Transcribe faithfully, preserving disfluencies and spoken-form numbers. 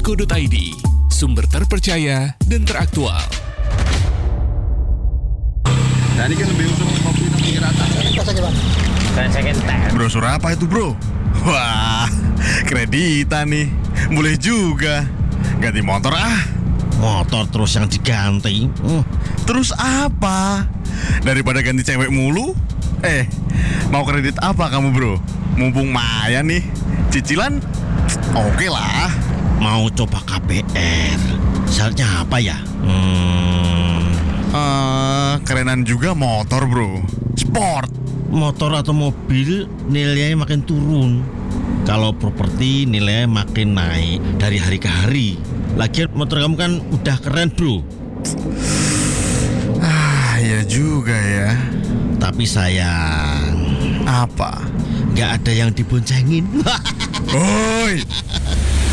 co dot i d, sumber terpercaya dan teraktual. Nah ini kan lebih usung kopi nang pinggir atas. Dan second time. Brosur apa itu bro? Wah, kreditan nih. Boleh juga. Ganti motor ah. Motor terus yang diganti. Hmm. Terus apa? Daripada ganti cewek mulu. Eh, mau kredit apa kamu bro? Mumpung Maya nih. Cicilan oke lah. Mau coba K P R. Syaratnya apa ya? Hmm, Eh, kerenan juga motor bro. Sport. motor atau mobil nilainya makin turun. Kalau properti nilainya makin naik dari hari ke hari. Lagian motor kamu kan udah keren bro. Ah, ya juga ya. Tapi sayang, Apa? nggak ada yang diboncengin. Oi,